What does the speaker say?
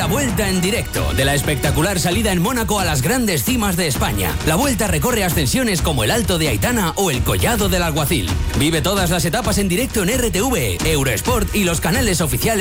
Vuelta en directo, de la espectacular salida en Mónaco a las grandes cimas de España. La Vuelta recorre ascensiones como el Alto de Aitana o el Collado del Alguacil. Vive todas las etapas en directo en RTV, Eurosport y los canales oficiales